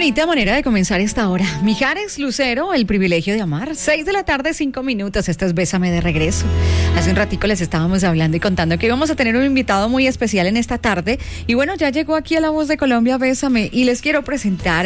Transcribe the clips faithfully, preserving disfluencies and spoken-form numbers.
bonita manera de comenzar esta hora. Mijares Lucero, el privilegio de amar. Seis de la tarde, cinco minutos. Esto es Bésame de regreso. Hace un ratico les estábamos hablando y contando que íbamos a tener un invitado muy especial en esta tarde. Y bueno, ya llegó aquí a La Voz de Colombia, Bésame. Y les quiero presentar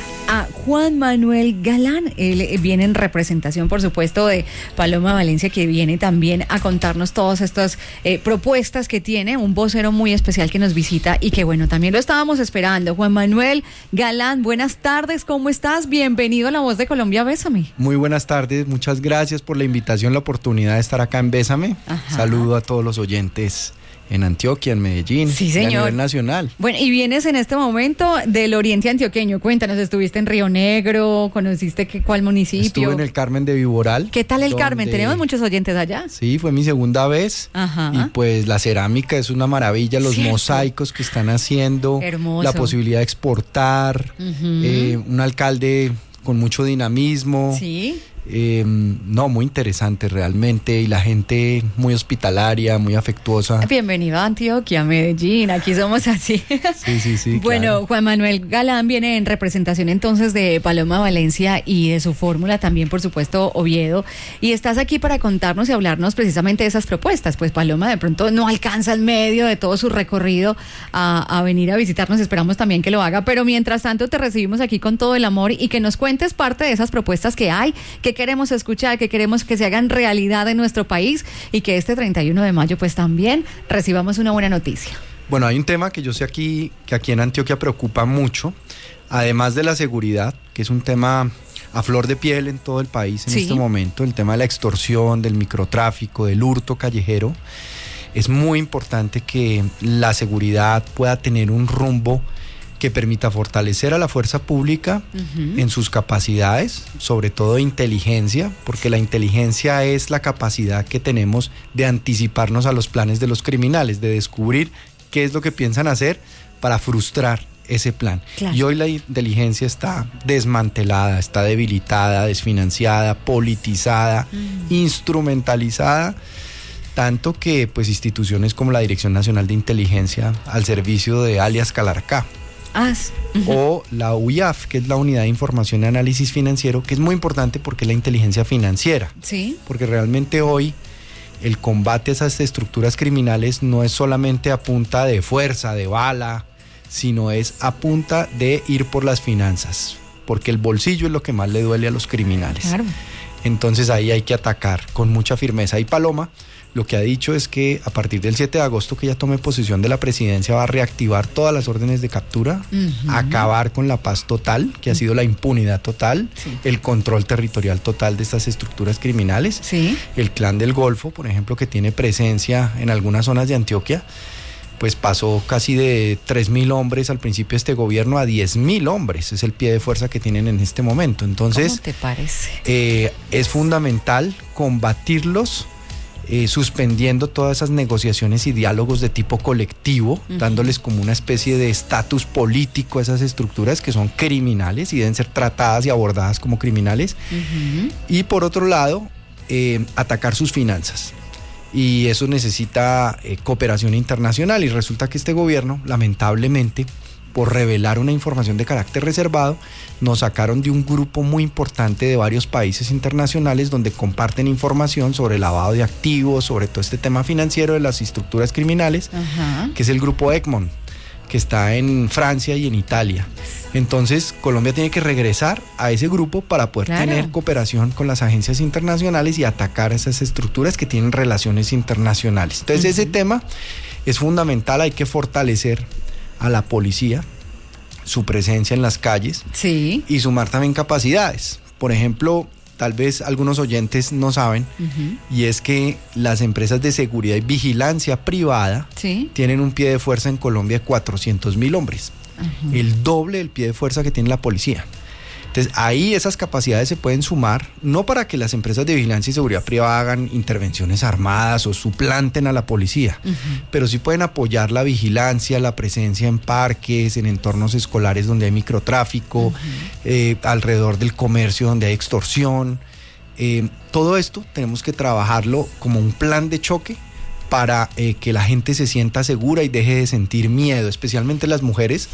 a Juan Manuel Galán. Él viene en representación, por supuesto, de Paloma Valencia, que viene también a contarnos todas estas eh, propuestas que tiene, un vocero muy especial que nos visita y que bueno, también lo estábamos esperando. Juan Manuel Galán, buenas tardes, ¿cómo estás? Bienvenido a La Voz de Colombia, Bésame. Muy buenas tardes, muchas gracias por la invitación, la oportunidad de estar acá en Bésame. Ajá. Saludo a todos los oyentes en Antioquia, en Medellín, sí, señor. Y a nivel nacional. Bueno, y vienes en este momento del oriente antioqueño. Cuéntanos, ¿estuviste en Río Negro? ¿Conociste qué, cuál municipio? Estuve en el Carmen de Viboral. ¿Qué tal el donde... Carmen? Tenemos muchos oyentes allá. Sí, fue mi segunda vez. Ajá. Y pues la cerámica es una maravilla, los ¿cierto? Mosaicos que están haciendo. Hermoso. La posibilidad de exportar, uh-huh. eh, un alcalde con mucho dinamismo. Sí. Eh, no, muy interesante realmente, y la gente muy hospitalaria, muy afectuosa. Bienvenido a Antioquia, Medellín, aquí somos así. Sí, sí, sí. Bueno, claro. Juan Manuel Galán viene en representación entonces de Paloma Valencia y de su fórmula también, por supuesto, Oviedo, y estás aquí para contarnos y hablarnos precisamente de esas propuestas. Pues Paloma de pronto no alcanza en medio de todo su recorrido a, a venir a visitarnos, esperamos también que lo haga, pero mientras tanto te recibimos aquí con todo el amor y que nos cuentes parte de esas propuestas que hay, que queremos escuchar, que queremos que se hagan realidad en nuestro país y que este treinta y uno de mayo pues también recibamos una buena noticia. Bueno, hay un tema que yo sé aquí, que aquí en Antioquia preocupa mucho, además de la seguridad, que es un tema a flor de piel en todo el país en sí. este momento, el tema de la extorsión, del microtráfico, del hurto callejero. Es muy importante que la seguridad pueda tener un rumbo que permita fortalecer a la fuerza pública uh-huh. en sus capacidades, sobre todo de inteligencia, porque la inteligencia es la capacidad que tenemos de anticiparnos a los planes de los criminales, de descubrir qué es lo que piensan hacer para frustrar ese plan. Claro. Y hoy la inteligencia está desmantelada, está debilitada, desfinanciada, politizada, uh-huh. instrumentalizada, tanto que pues instituciones como la Dirección Nacional de Inteligencia al servicio de alias Calarcá, Ah, uh-huh. o la U I A F, que es la Unidad de Información y Análisis Financiero, que es muy importante porque es la inteligencia financiera. Sí. Porque realmente hoy el combate a esas estructuras criminales no es solamente a punta de fuerza, de bala, sino es a punta de ir por las finanzas, porque el bolsillo es lo que más le duele a los criminales. Claro. Entonces ahí hay que atacar con mucha firmeza. Y Paloma lo que ha dicho es que a partir del siete de agosto que ella tome posesión de la presidencia va a reactivar todas las órdenes de captura, uh-huh. acabar con la paz total, que ha sido la impunidad total, sí. el control territorial total de estas estructuras criminales. Sí. El Clan del Golfo, por ejemplo, que tiene presencia en algunas zonas de Antioquia, pues pasó casi de tres mil hombres al principio de este gobierno a diez mil hombres, es el pie de fuerza que tienen en este momento. Entonces, ¿cómo te parece? Eh, es fundamental combatirlos, Eh, suspendiendo todas esas negociaciones y diálogos de tipo colectivo, uh-huh. dándoles como una especie de estatus político a esas estructuras que son criminales y deben ser tratadas y abordadas como criminales. Uh-huh. Y por otro lado, eh, atacar sus finanzas. Y eso necesita eh, cooperación internacional, y resulta que este gobierno, lamentablemente, por revelar una información de carácter reservado, nos sacaron de un grupo muy importante de varios países internacionales donde comparten información sobre lavado de activos, sobre todo este tema financiero de las estructuras criminales, uh-huh. que es el grupo Egmont, que está en Francia y en Italia. Entonces, Colombia tiene que regresar a ese grupo para poder claro. tener cooperación con las agencias internacionales y atacar esas estructuras que tienen relaciones internacionales. Entonces, uh-huh. ese tema es fundamental, hay que fortalecer a la policía, su presencia en las calles, sí. y sumar también capacidades. Por ejemplo, tal vez algunos oyentes no saben, uh-huh. y es que las empresas de seguridad y vigilancia privada sí. tienen un pie de fuerza en Colombia de cuatrocientos mil hombres, uh-huh. el doble del pie de fuerza que tiene la policía. Entonces ahí esas capacidades se pueden sumar, no para que las empresas de vigilancia y seguridad privada hagan intervenciones armadas o suplanten a la policía, uh-huh. pero sí pueden apoyar la vigilancia, la presencia en parques, en entornos escolares donde hay microtráfico, uh-huh. eh, alrededor del comercio donde hay extorsión. Eh, todo esto tenemos que trabajarlo como un plan de choque para eh, que la gente se sienta segura y deje de sentir miedo, especialmente las mujeres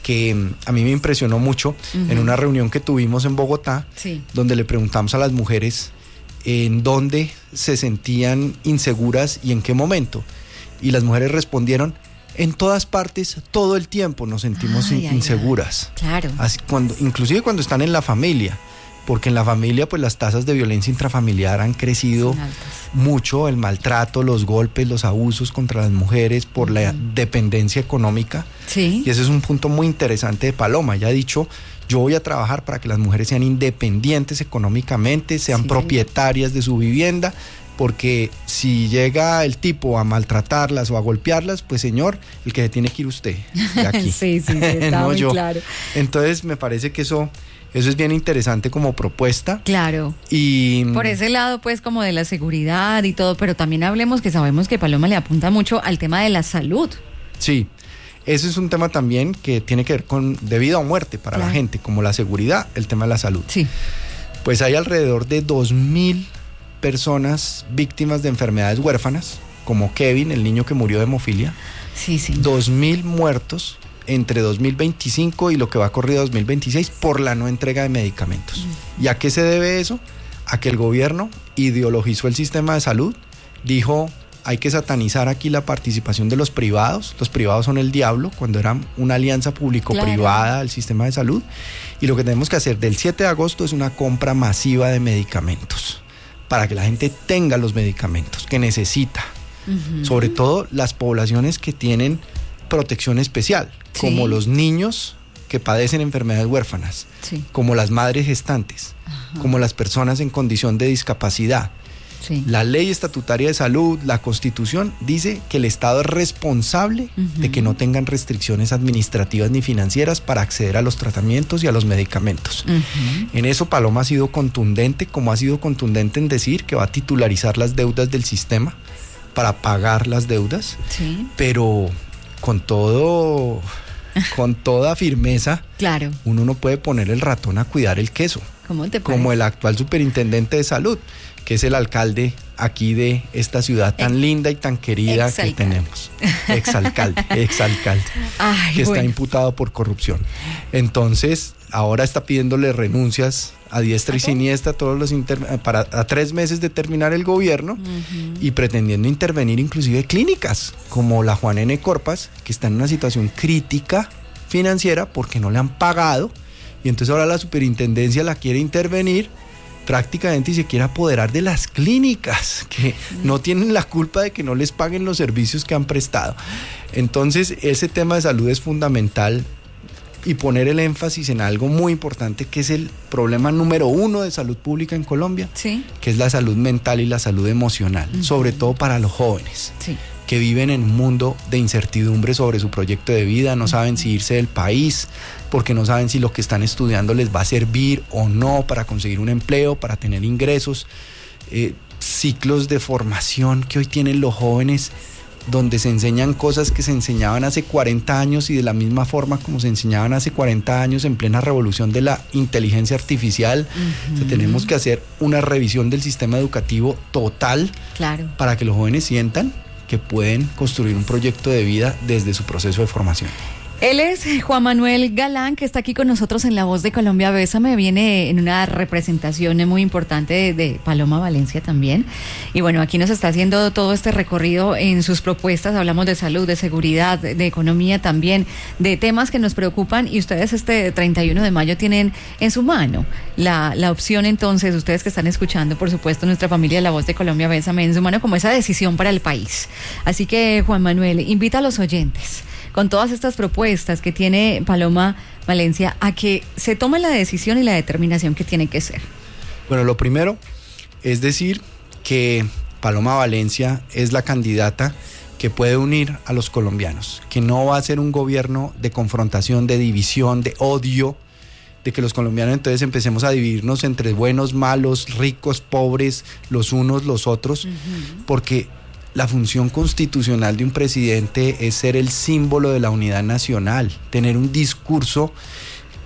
que a mí me impresionó mucho uh-huh. en una reunión que tuvimos en Bogotá, sí. donde le preguntamos a las mujeres en dónde se sentían inseguras y en qué momento. Y las mujeres respondieron: en todas partes, todo el tiempo nos sentimos ay, in- inseguras. Ay, ay. Claro. Así, cuando, inclusive cuando están en la familia, porque en la familia pues las tasas de violencia intrafamiliar han crecido mucho, el maltrato, los golpes, los abusos contra las mujeres por uh-huh. la dependencia económica. Sí. Y ese es un punto muy interesante de Paloma. Ella ha dicho: yo voy a trabajar para que las mujeres sean independientes económicamente, sean sí, propietarias sí. de su vivienda, porque si llega el tipo a maltratarlas o a golpearlas, pues señor, el que se tiene que ir usted de aquí. sí, sí, sí, está no muy yo. Claro. Entonces me parece que eso, eso es bien interesante como propuesta. Claro. Y por ese lado, pues, como de la seguridad y todo, pero también hablemos que sabemos que Paloma le apunta mucho al tema de la salud. Sí. Ese es un tema también que tiene que ver con de vida o muerte para claro. la gente, como la seguridad, el tema de la salud. Sí. Pues hay alrededor de dos mil personas víctimas de enfermedades huérfanas, como Kevin, el niño que murió de hemofilia. Sí, sí. dos mil muertos entre dos mil veinticinco y lo que va a correr dos mil veintiséis por la no entrega de medicamentos. Mm. ¿Y a qué se debe eso? A que el gobierno ideologizó el sistema de salud, dijo: hay que satanizar aquí la participación de los privados. Los privados son el diablo, cuando eran una alianza público-privada claro. del sistema de salud. Y lo que tenemos que hacer del siete de agosto es una compra masiva de medicamentos, para que la gente tenga los medicamentos que necesita. Uh-huh. Sobre todo las poblaciones que tienen protección especial, sí. como los niños que padecen enfermedades huérfanas, sí. como las madres gestantes, uh-huh. como las personas en condición de discapacidad. Sí. La ley estatutaria de salud, la Constitución, dice que el Estado es responsable uh-huh. de que no tengan restricciones administrativas ni financieras para acceder a los tratamientos y a los medicamentos. Uh-huh. En eso Paloma ha sido contundente, como ha sido contundente en decir que va a titularizar las deudas del sistema para pagar las deudas, sí. pero con todo, con toda firmeza, claro. uno no puede poner el ratón a cuidar el queso. ¿Cómo te como parece? El actual superintendente de salud, que es el alcalde aquí de esta ciudad tan Ex, linda y tan querida exalcalde. que tenemos. Exalcalde, exalcalde, Ay, que bueno. está imputado por corrupción. Entonces, ahora está pidiéndole renuncias a diestra y siniestra a todos los inter- para a tres meses de terminar el gobierno uh-huh. y pretendiendo intervenir inclusive clínicas como la Juan N. Corpas, que está en una situación crítica financiera porque no le han pagado, y entonces ahora la superintendencia la quiere intervenir prácticamente y se quiere apoderar de las clínicas, que no tienen la culpa de que no les paguen los servicios que han prestado. Entonces ese tema de salud es fundamental, y poner el énfasis en algo muy importante, que es el problema número uno de salud pública en Colombia, sí. que es la salud mental y la salud emocional, uh-huh. sobre todo para los jóvenes, sí. que viven en un mundo de incertidumbre sobre su proyecto de vida, no uh-huh. saben si irse del país, porque no saben si lo que están estudiando les va a servir o no para conseguir un empleo, para tener ingresos, eh, ciclos de formación que hoy tienen los jóvenes, donde se enseñan cosas que se enseñaban hace cuarenta años y de la misma forma como se enseñaban hace cuarenta años en plena revolución de la inteligencia artificial. Uh-huh. O sea, tenemos que hacer una revisión del sistema educativo total, claro. para que los jóvenes sientan que pueden construir un proyecto de vida desde su proceso de formación. Él es Juan Manuel Galán, que está aquí con nosotros en La Voz de Colombia. Bésame, viene en una representación muy importante de, de Paloma Valencia también. Y bueno, aquí nos está haciendo todo este recorrido en sus propuestas. Hablamos de salud, de seguridad, de, de economía también, de temas que nos preocupan. Y ustedes este treinta y uno de mayo tienen en su mano la, la opción, entonces, ustedes que están escuchando, por supuesto, nuestra familia de La Voz de Colombia, Bésame, en su mano como esa decisión para el país. Así que, Juan Manuel, invita a los oyentes, con todas estas propuestas que tiene Paloma Valencia, a que se tome la decisión y la determinación que tiene que ser. Bueno, lo primero es decir que Paloma Valencia es la candidata que puede unir a los colombianos, que no va a ser un gobierno de confrontación, de división, de odio, de que los colombianos entonces empecemos a dividirnos entre buenos, malos, ricos, pobres, los unos, los otros, uh-huh. porque la función constitucional de un presidente es ser el símbolo de la unidad nacional, tener un discurso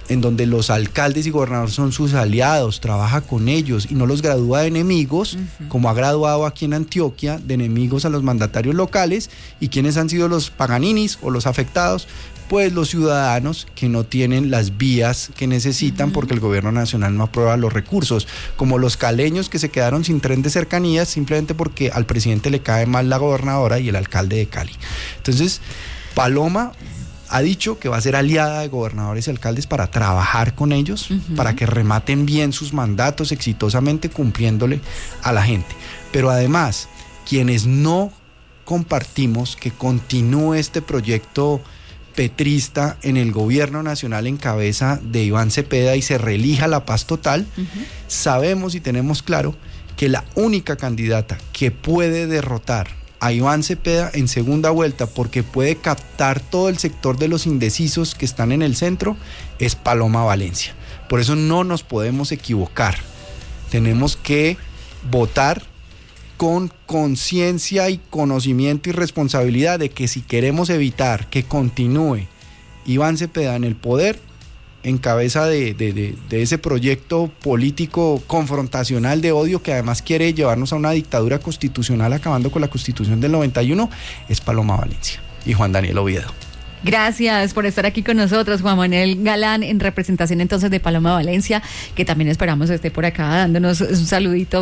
en donde los alcaldes y gobernadores son sus aliados, trabaja con ellos y no los gradúa de enemigos, uh-huh. como ha graduado aquí en Antioquia, de enemigos a los mandatarios locales. ¿Y quiénes han sido los paganinis o los afectados? Pues los ciudadanos que no tienen las vías que necesitan, uh-huh. porque el gobierno nacional no aprueba los recursos, como los caleños que se quedaron sin tren de cercanías simplemente porque al presidente le cae mal la gobernadora y el alcalde de Cali. Entonces, Paloma ha dicho que va a ser aliada de gobernadores y alcaldes para trabajar con ellos, uh-huh. para que rematen bien sus mandatos exitosamente cumpliéndole a la gente. Pero además, quienes no compartimos que continúe este proyecto petrista en el gobierno nacional en cabeza de Iván Cepeda y se reelija la paz total, uh-huh. sabemos y tenemos claro que la única candidata que puede derrotar a Iván Cepeda en segunda vuelta, porque puede captar todo el sector de los indecisos que están en el centro, es Paloma Valencia. Por eso no nos podemos equivocar. Tenemos que votar con conciencia y conocimiento y responsabilidad de que si queremos evitar que continúe Iván Cepeda en el poder, en cabeza de, de, de, de ese proyecto político confrontacional de odio que además quiere llevarnos a una dictadura constitucional acabando con la Constitución del noventa y uno, es Paloma Valencia y Juan Daniel Oviedo. Gracias por estar aquí con nosotros, Juan Manuel Galán, en representación entonces de Paloma Valencia, que también esperamos esté por acá dándonos un saludito.